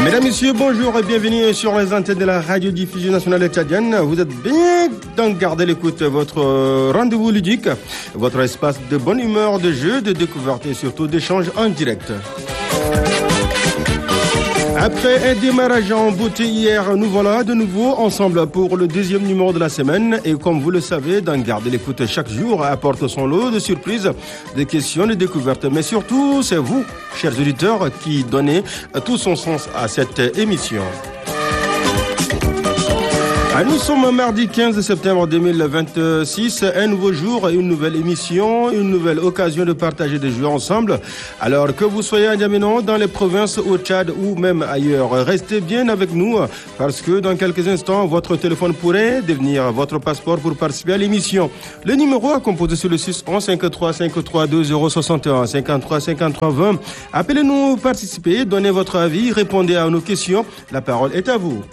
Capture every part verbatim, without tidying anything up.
Mesdames, Messieurs, bonjour et bienvenue sur les antennes de la radiodiffusion nationale tchadienne. Vous êtes bien dans Gardez l'écoute, votre rendez-vous ludique, votre espace de bonne humeur, de jeu, de découverte et surtout d'échange en direct. Après un démarrage en beauté hier, nous voilà de nouveau ensemble pour le deuxième numéro de la semaine. Et comme vous le savez, dans Gardez l'écoute, chaque jour apporte son lot de surprises, de questions, de découvertes. Mais surtout, c'est vous, chers auditeurs, qui donnez tout son sens à cette émission. Nous sommes mardi quinze septembre deux mille vingt-six, un nouveau jour, une nouvelle émission, une nouvelle occasion de partager des jeux ensemble. Alors que vous soyez à N'Djamena, dans les provinces, au Tchad ou même ailleurs, restez bien avec nous parce que dans quelques instants, votre téléphone pourrait devenir votre passeport pour participer à l'émission. Le numéro à composer sur le six un un cinq trois cinq trois deux zéro six un cinquante-trois cinquante-trois vingt. Appelez-nous, participez, donnez votre avis, répondez à nos questions. La parole est à vous.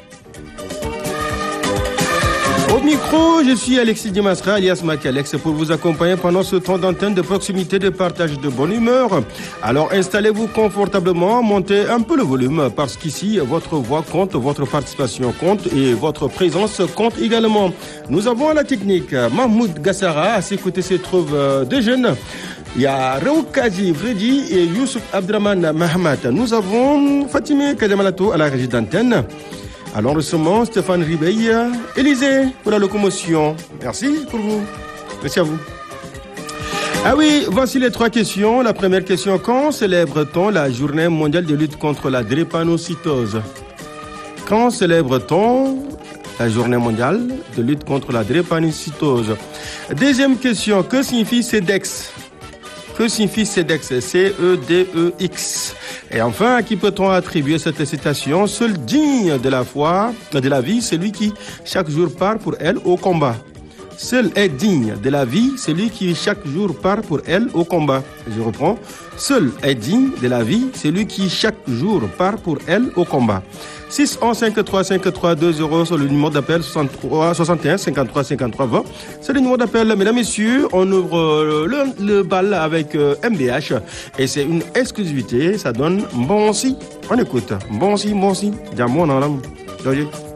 Au micro, je suis Alexis Dimasra, alias Macalex, pour vous accompagner pendant ce temps d'antenne de proximité, de partage de bonne humeur. Alors installez-vous confortablement, montez un peu le volume, parce qu'ici, votre voix compte, votre participation compte et votre présence compte également. Nous avons à la technique Mahmoud Gassara, à ses côtés se trouvent deux jeunes. Il y a Raukazi Vredi et Youssouf Abdraman Mahamat. Nous avons Fatime Kadamalato à la régie d'antenne. Alors, recevons Stéphane Ribeil, Élysée pour la locomotion. Merci pour vous. Merci à vous. Ah oui, voici les trois questions. La première question, quand célèbre-t-on la journée mondiale de lutte contre la drépanocytose? Quand célèbre-t-on la journée mondiale de lutte contre la drépanocytose? Deuxième question, que signifie CEDEX? Que signifie CEDEX? C E D E X. Et enfin, à qui peut-on attribuer cette citation? Seul digne de la foi, de la vie, celui qui chaque jour part pour elle au combat. Seul est digne de la vie, celui qui chaque jour part pour elle au combat. Je reprends. Seul est digne de la vie, celui qui chaque jour part pour elle au combat. six un un cinq trois cinq trois deux zéro sur le numéro d'appel soixante-trois soixante et un cinquante-trois cinquante-trois vingt. C'est le numéro d'appel, mesdames, messieurs. On ouvre le, le bal avec euh, M B H et c'est une exclusivité. Ça donne bon si. On écoute. Bon si, bon si. Diamant dans l'âme.